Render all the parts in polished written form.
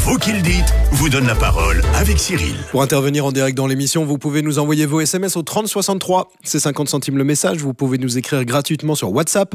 Vous qui le dites vous donne la parole avec Cyril. Pour intervenir en direct dans l'émission, vous pouvez nous envoyer vos SMS au 30 63. C'est 50 centimes le message. Vous pouvez nous écrire gratuitement sur WhatsApp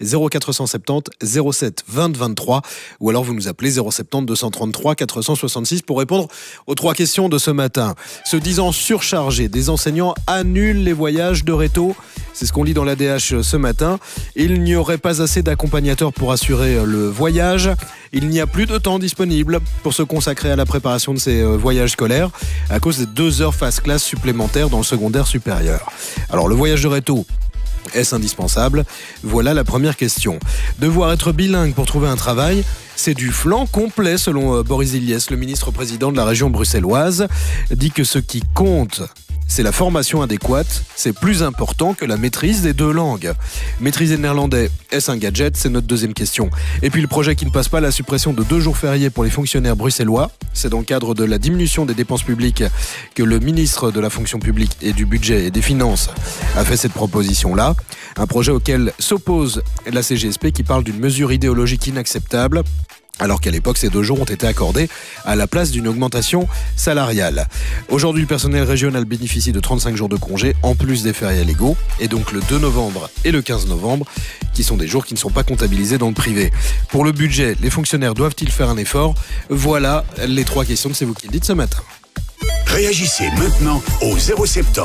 0470 07 20 23 ou alors vous nous appelez 070 233 466 pour répondre aux 3 questions de ce matin. Se disant surchargés, des enseignants annulent les voyages de réto. C'est ce qu'on lit dans l'ADH ce matin. Il n'y aurait pas assez d'accompagnateurs pour assurer le voyage. Il n'y a plus de temps disponible pour se consacrer à la préparation de ces voyages scolaires à cause des 2 heures phase classe supplémentaires dans le secondaire supérieur. Alors le voyage de réto, est-ce indispensable ? Voilà la première question. Devoir être bilingue pour trouver un travail, c'est du flanc complet selon Boris Iliès, le ministre-président de la région bruxelloise, dit que ce qui compte, c'est la formation adéquate, c'est plus important que la maîtrise des 2 langues. Maîtriser le néerlandais, est-ce un gadget ? C'est notre deuxième question. Et puis le projet qui ne passe pas, la suppression de 2 jours fériés pour les fonctionnaires bruxellois. C'est dans le cadre de la diminution des dépenses publiques que le ministre de la fonction publique et du budget et des finances a fait cette proposition-là. Un projet auquel s'oppose la CGSP qui parle d'une mesure idéologique inacceptable, alors qu'à l'époque, ces 2 jours ont été accordés à la place d'une augmentation salariale. Aujourd'hui, le personnel régional bénéficie de 35 jours de congé, en plus des fériés légaux, et donc le 2 novembre et le 15 novembre, qui sont des jours qui ne sont pas comptabilisés dans le privé. Pour le budget, les fonctionnaires doivent-ils faire un effort ? Voilà les 3 questions, c'est vous qui le dites ce matin. Réagissez maintenant au 070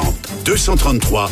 233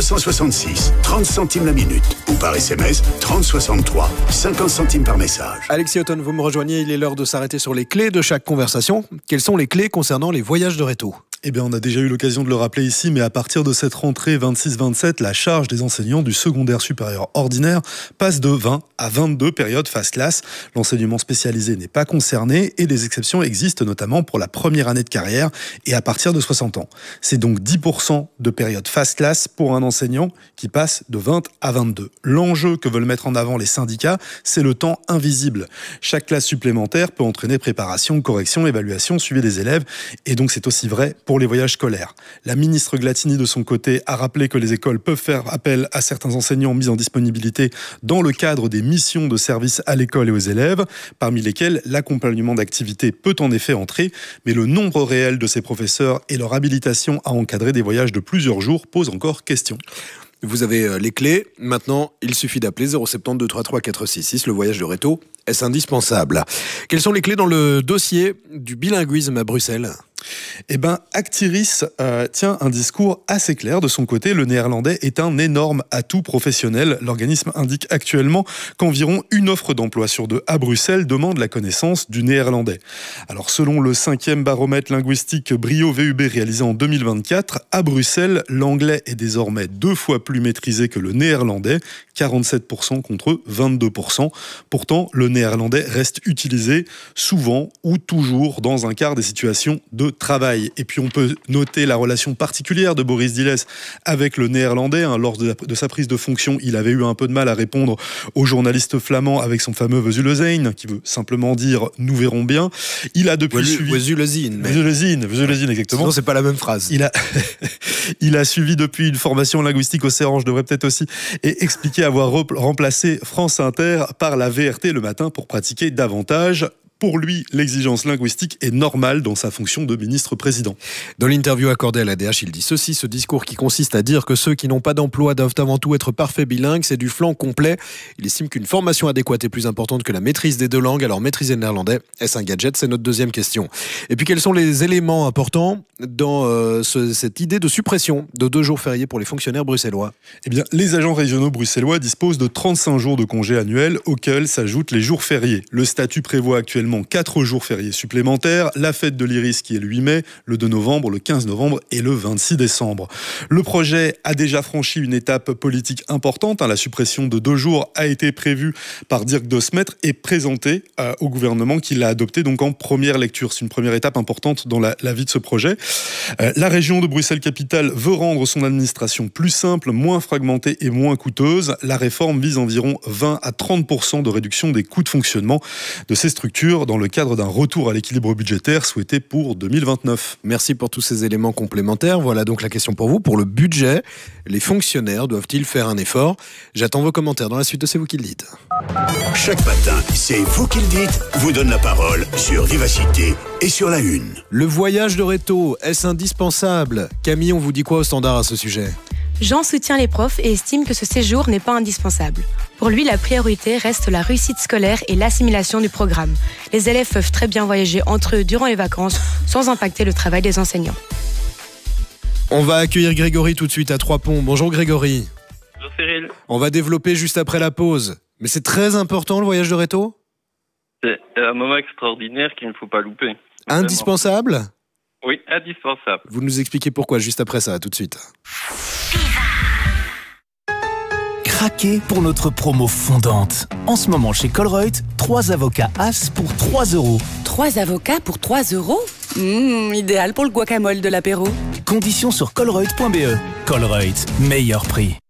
466 30 centimes la minute ou par SMS 30 63 50 centimes par message. Alexis Otten, vous me rejoignez, il est l'heure de s'arrêter sur les clés de chaque conversation. Quelles sont les clés concernant les voyages de réto ? Eh bien, on a déjà eu l'occasion de le rappeler ici, mais à partir de cette rentrée 26-27, la charge des enseignants du secondaire supérieur ordinaire passe de 20 à 22 périodes phase classe. L'enseignement spécialisé n'est pas concerné et des exceptions existent notamment pour la première année de carrière et à partir de 60 ans. C'est donc 10% de période phase classe pour un enseignant qui passe de 20 à 22. L'enjeu que veulent mettre en avant les syndicats, c'est le temps invisible. Chaque classe supplémentaire peut entraîner préparation, correction, évaluation, suivi des élèves et donc c'est aussi vrai pour les voyages scolaires. La ministre Glatini, de son côté, a rappelé que les écoles peuvent faire appel à certains enseignants mis en disponibilité dans le cadre des missions de service à l'école et aux élèves, parmi lesquels l'accompagnement d'activité peut en effet entrer, mais le nombre réel de ces professeurs et leur habilitation à encadrer des voyages de plusieurs jours pose encore question. Vous avez les clés. Maintenant, il suffit d'appeler 070 233 466. Le voyage de réto, est-ce indispensable ? Quelles sont les clés dans le dossier du bilinguisme à Bruxelles ? Eh bien, Actiris tient un discours assez clair de son côté. Le néerlandais est un énorme atout professionnel. L'organisme indique actuellement qu'environ 1 offre d'emploi sur 2 à Bruxelles demande la connaissance du néerlandais. Alors, selon le 5e baromètre linguistique Brio-VUB réalisé en 2024, à Bruxelles, l'anglais est désormais 2 fois plus maîtrisé que le néerlandais, 47% contre 22%. Pourtant, le néerlandais reste utilisé souvent ou toujours dans un quart des situations de travail. Et puis on peut noter la relation particulière de Boris Iliès avec le néerlandais. Lors de sa prise de fonction, il avait eu un peu de mal à répondre aux journalistes flamands avec son fameux we zullen zien, qui veut simplement dire « nous verrons bien ». Il a depuis suivi... We zullen zien. We zullen zien, exactement. Sinon, c'est pas la même phrase. Il a suivi depuis une formation linguistique au CERAN, je devrais peut-être aussi, et expliquer avoir remplacé France Inter par la VRT le matin pour pratiquer davantage. Pour lui, l'exigence linguistique est normale dans sa fonction de ministre-président. Dans l'interview accordée à l'ADH, il dit ceci: ce discours qui consiste à dire que ceux qui n'ont pas d'emploi doivent avant tout être parfaits bilingues, c'est du flanc complet. Il estime qu'une formation adéquate est plus importante que la maîtrise des 2 langues. Alors maîtriser le néerlandais, est-ce un gadget ? C'est notre deuxième question. Et puis quels sont les éléments importants dans cette idée de suppression de 2 jours fériés pour les fonctionnaires bruxellois ? Eh bien, les agents régionaux bruxellois disposent de 35 jours de congés annuels auxquels s'ajoutent les jours fériés. Le statut prévoit actuellement 4 jours fériés supplémentaires, la fête de l'Iris qui est le 8 mai, le 2 novembre, le 15 novembre et le 26 décembre. Le projet a déjà franchi une étape politique importante. La suppression de 2 jours a été prévue par Dirk De Smet et présentée au gouvernement qui l'a adopté donc en première lecture. C'est une première étape importante dans la vie de ce projet. La région de Bruxelles-Capitale veut rendre son administration plus simple, moins fragmentée et moins coûteuse. La réforme vise environ 20 à 30% de réduction des coûts de fonctionnement de ces structures. mesure dans le cadre d'un retour à l'équilibre budgétaire souhaité pour 2029. Merci pour tous ces éléments complémentaires. Voilà donc la question pour vous. Pour le budget, les fonctionnaires doivent-ils faire un effort? J'attends vos commentaires dans la suite de C'est vous qui le dites. Chaque matin, c'est vous qui le dites, vous donne la parole sur Vivacité et sur La Une. Le voyage de réto, est-ce indispensable? Camille, on vous dit quoi au standard à ce sujet? Jean soutient les profs et estime que ce séjour n'est pas indispensable. Pour lui, la priorité reste la réussite scolaire et l'assimilation du programme. Les élèves peuvent très bien voyager entre eux durant les vacances sans impacter le travail des enseignants. On va accueillir Grégory tout de suite à Trois-Ponts. Bonjour Grégory. Bonjour Cyril. On va développer juste après la pause. Mais c'est très important le voyage de réto? C'est un moment extraordinaire qu'il ne faut pas louper. Indispensable? Oui, indispensable. Vous nous expliquez pourquoi juste après ça, tout de suite. Craquez pour notre promo fondante. En ce moment chez Colruyt, 3 avocats As pour 3 €. 3 avocats pour 3 €? Idéal pour le guacamole de l'apéro. Conditions sur colruyt.be. Colruyt, meilleur prix.